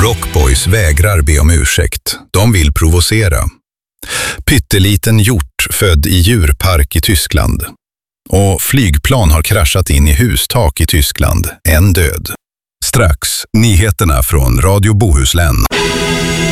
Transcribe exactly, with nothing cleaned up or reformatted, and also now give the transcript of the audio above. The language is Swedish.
Rockboys vägrar be om ursäkt. De vill provocera. Pytteliten hjort född i djurpark i Tyskland. Och flygplan har kraschat in i hustak i Tyskland. En död. Strax, nyheterna från Radio Bohuslän.